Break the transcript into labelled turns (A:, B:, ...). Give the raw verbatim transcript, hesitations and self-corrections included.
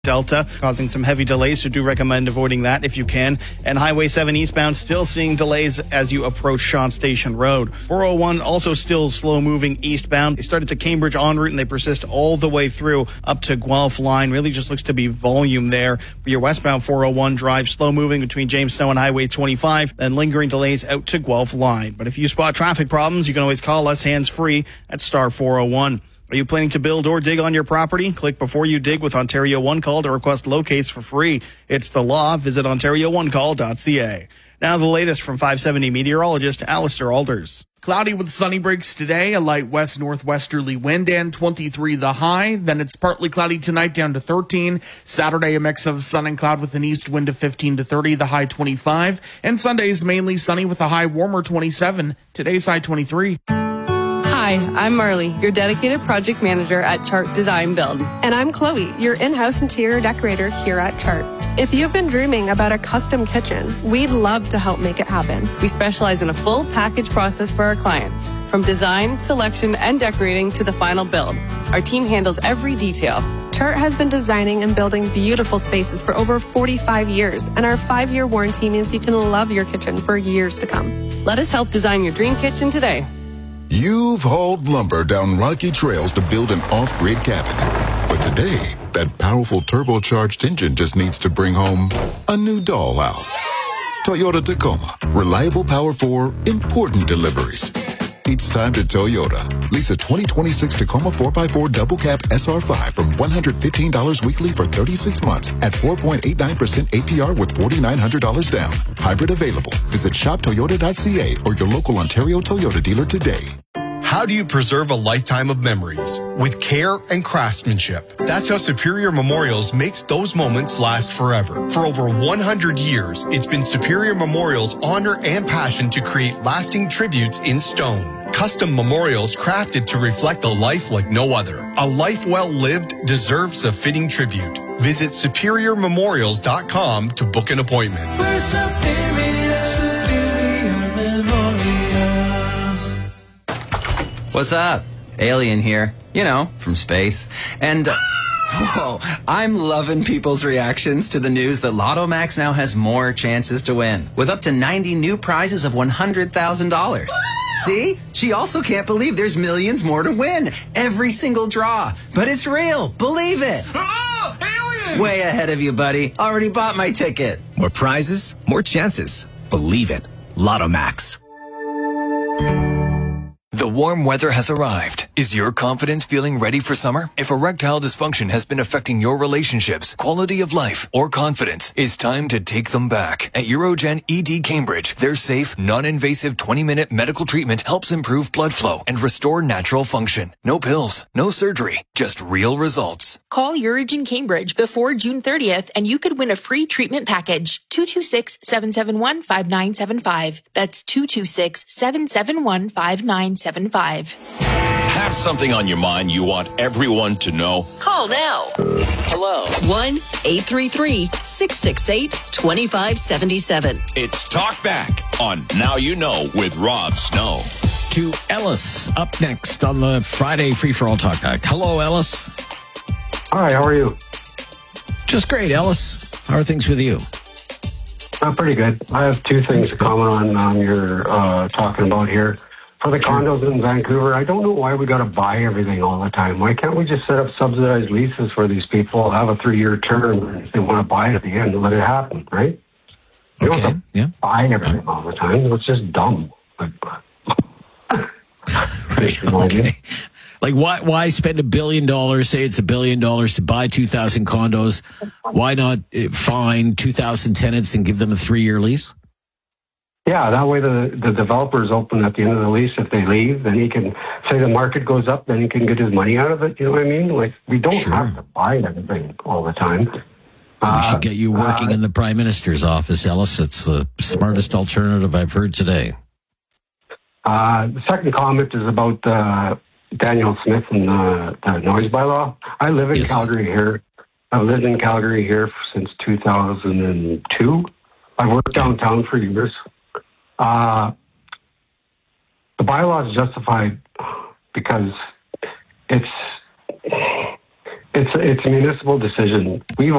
A: Delta, causing some heavy delays, so do recommend avoiding that if you can. And Highway seven eastbound still seeing delays as you approach Shawn Station Road. four oh one also still slow moving eastbound. They start at the Cambridge en route and they persist all the way through up to Guelph line. Really just looks to be volume there. For your westbound four oh one drive, slow moving between Jamestown and Highway twenty-five, and lingering delays out to Guelph line. But if you spot traffic problems, you can always call us hands free at star four oh one. Are you planning to build or dig on your property? Click Before You Dig with Ontario One Call to request locates for free. It's the law. Visit ontario one call dot c a. Now the latest from five seventy meteorologist Alistair Alders.
B: Cloudy with sunny breaks today, a light west-northwesterly wind, and twenty-three the high. Then it's partly cloudy tonight, down to thirteen. Saturday, a mix of sun and cloud with an east wind of fifteen to thirty, the high twenty-five. And Sunday's mainly sunny with a high warmer twenty-seven. Today's high twenty-three.
C: Hi, I'm Marley, your dedicated project manager at Chart Design Build.
D: And I'm Chloe, your in-house interior decorator here at Chart. If you've been dreaming about a custom kitchen, we'd love to help make it happen.
C: We specialize in a full package process for our clients, from design, selection, and decorating to the final build. Our team handles every detail.
D: Chart has been designing and building beautiful spaces for over forty-five years, and our five-year warranty means you can love your kitchen for years to come.
C: Let us help design your dream kitchen today.
E: You've hauled lumber down rocky trails to build an off-grid cabin. But today, that powerful turbocharged engine just needs to bring home a new dollhouse. Toyota Tacoma. Reliable power for important deliveries. It's time to Toyota. Lease a twenty twenty-six Tacoma four by four Double Cab S R five from one hundred fifteen dollars weekly for thirty-six months at four point eight nine percent A P R with four thousand nine hundred dollars down. Hybrid available. Visit shop toyota dot c a or your local Ontario Toyota dealer today.
F: How do you preserve a lifetime of memories? With care and craftsmanship. That's how Superior Memorials makes those moments last forever. For over one hundred years, it's been Superior Memorials' honor and passion to create lasting tributes in stone. Custom memorials crafted to reflect a life like no other. A life well lived deserves a fitting tribute. Visit superior memorials dot com to book an appointment.
G: We're Superior, Superior Memorials.
H: What's up? Alien here. You know, from space. And, uh, whoa, I'm loving people's reactions to the news that Lotto Max now has more chances to win, with up to ninety new prizes of one hundred thousand dollars. See? She also can't believe there's millions more to win. Every single draw. But it's real. Believe it.
G: Oh, alien!
H: Way ahead of you, buddy. Already bought my ticket.
I: More prizes, more chances. Believe it. Lotto Max.
J: The warm weather has arrived. Is your confidence feeling ready for summer? If erectile dysfunction has been affecting your relationships, quality of life, or confidence, it's time to take them back. At Urogen E D Cambridge, their safe, non-invasive twenty-minute medical treatment helps improve blood flow and restore natural function. No pills, no surgery, just real results.
K: Call Urogen Cambridge before June thirtieth and you could win a free treatment package. two two six, seven seven one, five nine seven five. That's two two six, seven seven one, five nine seven five.
L: Have something on your mind you want everyone to know?
M: Call now.
L: Hello.
M: one eight three three, six six eight, two five seven seven.
L: It's Talk Back on Now You Know with Rob Snow.
N: To Ellis up next on the Friday Free For All Talk Back. Hello, Ellis.
O: Hi, how are you?
N: Just great, Ellis. How are things with you?
O: I'm pretty good. I have two things to comment on um, you're uh, talking about here. For the condos in Vancouver, I don't know why we got to buy everything all the time. Why can't we just set up subsidized leases for these people, have a three-year term, and if they want to buy it at the end, let it happen, right? You
N: okay,
O: don't have to
N: yeah.
O: buy everything all the time. It's just dumb. Like,
N: right, okay. Like, why why spend a billion dollars, say it's a billion dollars to buy two thousand condos? Why not find two thousand tenants and give them a three-year lease?
O: Yeah, that way the, the developer is open at the end of the lease. If they leave, then he can say the market goes up, then he can get his money out of it. You know what I mean? Like, we don't sure. have to buy everything all the time.
N: We
O: uh,
N: should get you working uh, in the Prime Minister's office, Ellis. It's the smartest alternative I've heard today.
O: Uh, the second comment is about uh, Daniel Smith and the, the noise bylaw. I live in yes. Calgary here. I've lived in Calgary here since two thousand two. I worked downtown for years. Uh, the bylaw is justified because it's It's it's a municipal decision. We've